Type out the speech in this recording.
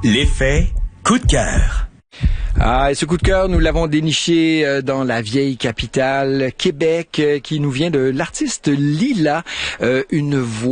L'effet coup de cœur. Ah, et ce coup de cœur, nous l'avons déniché dans la vieille capitale, Québec, qui nous vient de l'artiste Lila, une voix